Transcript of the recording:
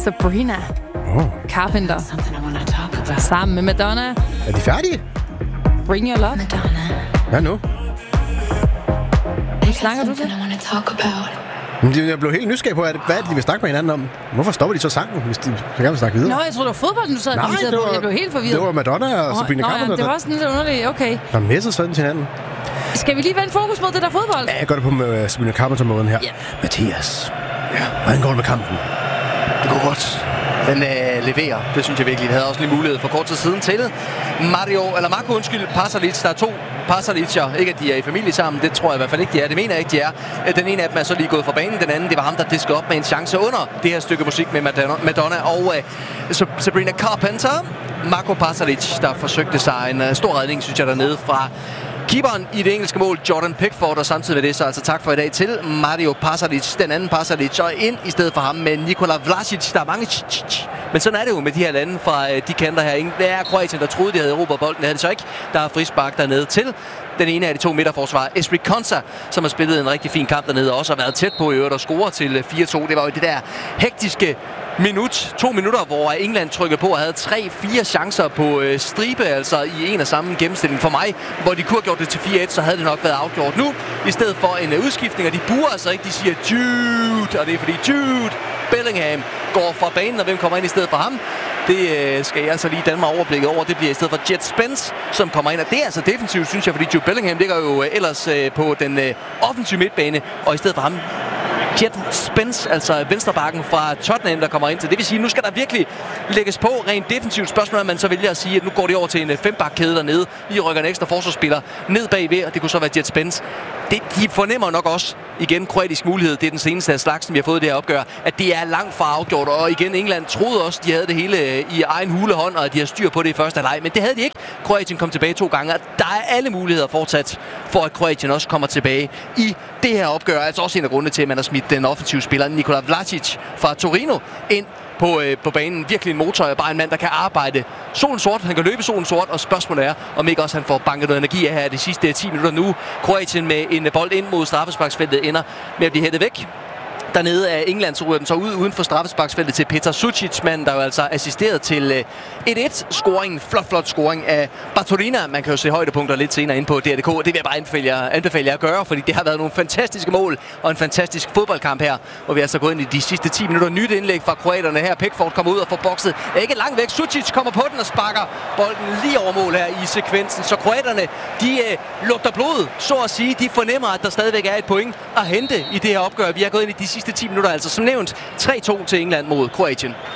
Sabrina Carpenter sammen med Madonna. Er de færdige? Bring Your Love. Hvad nu? Hvem snakker du til? Jeg blev helt nysgerrig på, hvad er det, de vil snakke med hinanden om? Hvorfor stopper de så sangen, hvis de gerne vil snakke videre? Nå, jeg troede, det var fodbolden, du sad og kommenterede på. Jeg blev helt forvirret. Det var Madonna og Sabrina Carpenter. Det var sådan lidt underligt. Okay. Der messede sådan til hinanden. Skal vi lige vende fokus mod det der fodbold? Ja, jeg gør det på Sabrina Carpenter-måden her. Ja. Mathias, hvordan går det med kampen? Det går godt. Den leverer. Det synes jeg virkelig. Vi havde også lige mulighed for kort tid siden til. Marco, Pasalic. Der er 2 Pasalicer. Ikke, at de er i familie sammen. Det tror jeg i hvert fald ikke, de er. Det mener jeg ikke, de er. Den ene af dem er så lige gået fra banen. Den anden, det var ham, der diskede op med en chance under det her stykke musik med Madonna og Sabrina Carpenter. Marco Pasalic, der forsøgte sig en stor redning, synes jeg, dernede fra keeperen i det engelske mål, Jordan Pickford, og samtidig med det, så altså tak for i dag til Mario Pasalic, den anden Pasalic, og ind i stedet for ham med Nikola Vlasic. Der er mange men sådan er det jo med de her lande fra de kanter her. Det er Kroatien, der troede, de havde erobret bolden. Det havde det så ikke. Der er frispark dernede til den ene af de 2 midterforsvarer, Esprit Konsa, som har spillet en rigtig fin kamp dernede, og også har været tæt på i øvrigt at score til 4-2. Det var jo det der hektiske 2 minutter, hvor England trykkede på og havde 3-4 chancer på stribe, altså i en og samme gennemstilling for mig, hvor de kunne have gjort det til 4-1, så havde det nok været afgjort nu, i stedet for en udskiftning, og de buer altså ikke, de siger Jude, og det er fordi Jude Bellingham går fra banen, og hvem kommer ind i stedet for ham? Det skal jeg altså lige danne mig overblikket over. Det bliver i stedet for Jet Spence, som kommer ind, og det er altså defensivt, synes jeg, fordi Jude Bellingham ligger jo ellers på den offensive midtbane, og i stedet for ham Jet Spence, altså venstrebacken fra Tottenham, der kommer ind til. Det vil sige, nu skal der virkelig lægges på rent defensivt. Spørgsmål, at man så vælger at sige, at nu går det over til en 5-bakkæde dernede. I rykker en ekstra forsvarsspiller ned bagved, og det kunne så være Jet Spence. De fornemmer nok også, igen, kroatisk mulighed, det er den seneste af slagsen, vi har fået det her opgør, at det er langt fra afgjort. Og igen, England troede også, de havde det hele i egen hulehånd, og at de har styr på det i første halvleg. Men det havde de ikke. Kroatien kom tilbage 2 gange, og der er alle muligheder fortsat for, at Kroatien også kommer tilbage i det her opgør. Altså også en af grundene til, at man har smidt den offensive spiller Nikola Vlasic fra Torino ind på banen. Virkelig en motor, og bare en mand, der kan arbejde solen sort. Han kan løbe solen sort, og spørgsmålet er, om ikke også han får banket noget energi af her de sidste 10 minutter nu. Kroatien med en bold ind mod straffesparksfeltet ender med at blive hættet væk. Dernede af England, så ryger den så uden for straffesparksfeltet til Petar Sucic, manden, der jo altså assisteret til 1-1-scoringen. Flot scoring af Bartolina. Man kan jo se højdepunkter lidt senere ind på DRDK. Det vil jeg bare anbefale jer at gøre, fordi det har været nogle fantastiske mål og en fantastisk fodboldkamp her, hvor vi altså gået ind i de sidste 10 minutter. Nyt indlæg fra kroaterne her. Pickford kommer ud og får bokset ikke langt væk. Sucic kommer på den og sparker bolden lige over mål her i sekvensen. Så kroaterne, de lugter blod, så at sige. De fornemmer, at der stadigvæk er et point at hente i det her opgør. Vi har gået ind i de sidste 10 minutter, altså som nævnt 3-2 til England mod Kroatien.